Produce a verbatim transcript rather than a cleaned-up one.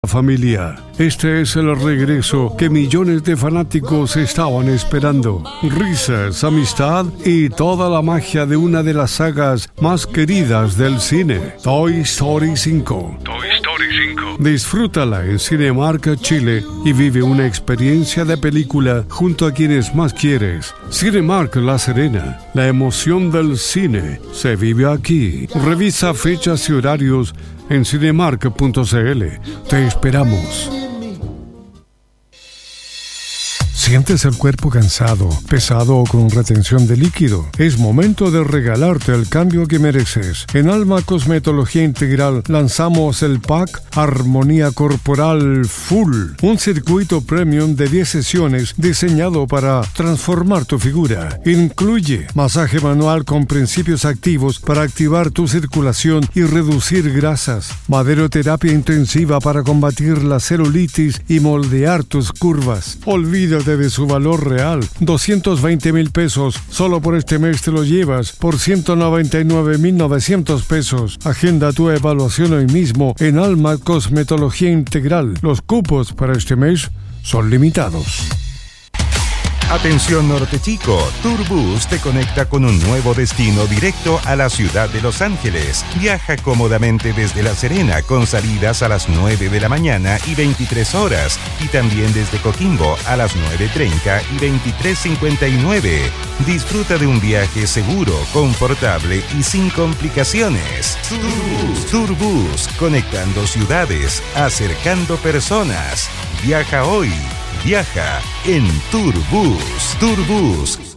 Familia, este es el regreso que millones de fanáticos estaban esperando. Risas, amistad y toda la magia de una de las sagas más queridas del cine, Toy Story cinco. Toy Story cinco. Disfrútala en Cinemark Chile y vive una experiencia de película junto a quienes más quieres. Cinemark La Serena, la emoción del cine se vive aquí. Revisa fechas y horarios en cinemark punto c l. Te esperamos. ¿Sientes el cuerpo cansado, pesado o con retención de líquido? Es momento de regalarte el cambio que mereces. En Alma Cosmetología Integral lanzamos el Pack Armonía Corporal Full, un circuito premium de diez sesiones diseñado para transformar tu figura. Incluye masaje manual con principios activos para activar tu circulación y reducir grasas, maderoterapia intensiva para combatir la celulitis y moldear tus curvas. Olvídate de su valor real, doscientos veinte mil pesos. Solo por este mes te lo llevas por ciento noventa y nueve mil novecientos pesos. Agenda tu evaluación hoy mismo en Alma Cosmetología Integral. Los cupos para este mes son limitados. Atención Norte Chico, Tourbus te conecta con un nuevo destino directo a la ciudad de Los Ángeles. Viaja cómodamente desde La Serena con salidas a las nueve de la mañana y veintitrés horas y también desde Coquimbo a las nueve treinta y veintitrés cincuenta y nueve. Disfruta de un viaje seguro, confortable y sin complicaciones. Tourbus, Tourbus, conectando ciudades, acercando personas. Viaja hoy. Viaja en Tourbus. Tourbus,